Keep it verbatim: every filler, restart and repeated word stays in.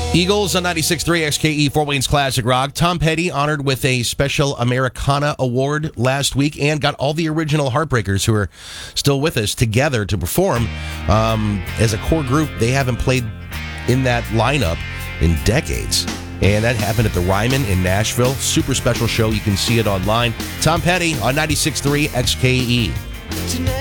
Eagles on ninety-six point three X K E, Fort Wayne's Classic Rock. Tom Petty honored with a special Americana Award last week and got all the original Heartbreakers who are still with us together to perform. Um, as a core group, they haven't played in that lineup in decades. And that happened at the Ryman in Nashville. Super special show. You can see it online. Tom Petty on ninety-six point three X K E.